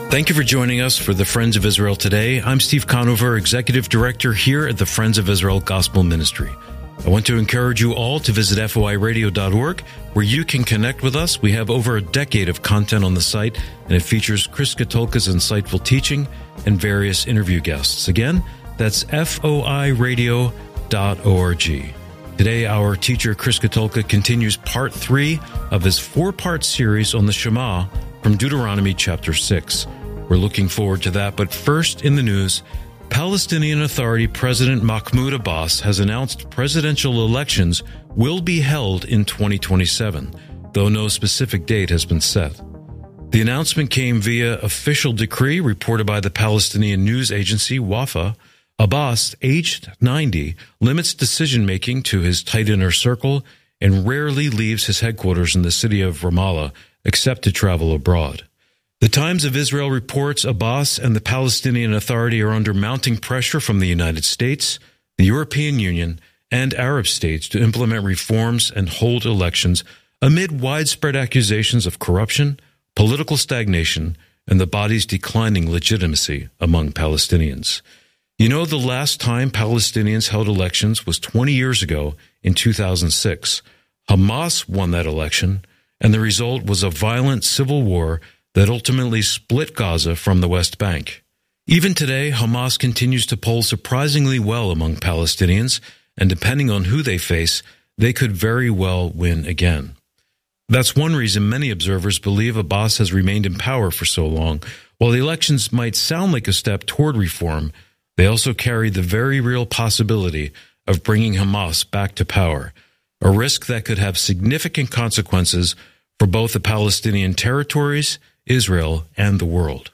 Thank you for joining us for the Friends of Israel today. I'm Steve Conover, Executive Director here at the Friends of Israel Gospel Ministry. I want to encourage you all to visit foiradio.org, where you can connect with us. We have over a decade of content on the site, and it features Chris Katulka's insightful teaching and various interview guests. Again, that's foiradio.org. Today, our teacher, Chris Katulka, continues part 3 of his 4-part series on the Shema from Deuteronomy chapter 6. We're looking forward to that, but first in the news, Palestinian Authority President Mahmoud Abbas has announced presidential elections will be held in 2027, though no specific date has been set. The announcement came via official decree reported by the Palestinian news agency Wafa. Abbas, aged 90, limits decision-making to his tight inner circle and rarely leaves his headquarters in the city of Ramallah except to travel abroad. The Times of Israel reports Abbas and the Palestinian Authority are under mounting pressure from the United States, the European Union, and Arab states to implement reforms and hold elections amid widespread accusations of corruption, political stagnation, and the body's declining legitimacy among Palestinians. You know, the last time Palestinians held elections was 20 years ago in 2006. Hamas won that election, and the result was a violent civil war that ultimately split Gaza from the West Bank. Even today, Hamas continues to poll surprisingly well among Palestinians, and depending on who they face, they could very well win again. That's one reason many observers believe Abbas has remained in power for so long. While the elections might sound like a step toward reform, they also carry the very real possibility of bringing Hamas back to power, a risk that could have significant consequences for both the Palestinian territories, Israel, and the world.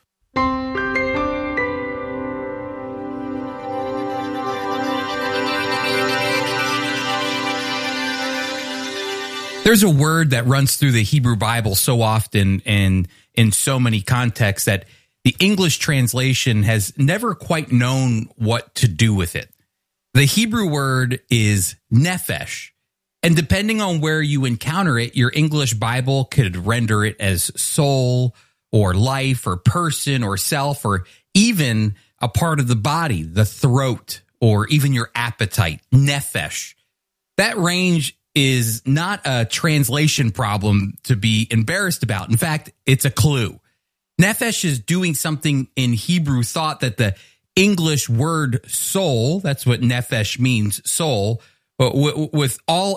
There's a word that runs through the Hebrew Bible so often and in so many contexts that the English translation has never quite known what to do with it. The Hebrew word is nephesh. And depending on where you encounter it, your English Bible could render it as soul or life or person or self or even a part of the body, the throat, or even your appetite, nephesh. That range is not a translation problem to be embarrassed about. In fact, it's a clue. Nephesh is doing something in Hebrew thought that the English word soul, that's what nephesh means, soul, but with all